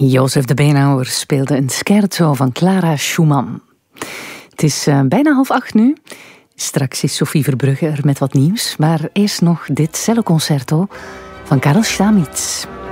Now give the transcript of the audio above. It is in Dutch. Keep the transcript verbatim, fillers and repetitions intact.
Jozef de Beenhouwer speelde een scherzo van Clara Schumann. Het is uh, bijna half acht nu. Straks is Sophie Verbrugge er met wat nieuws. Maar eerst nog dit celloconcerto van Karel Stamitz.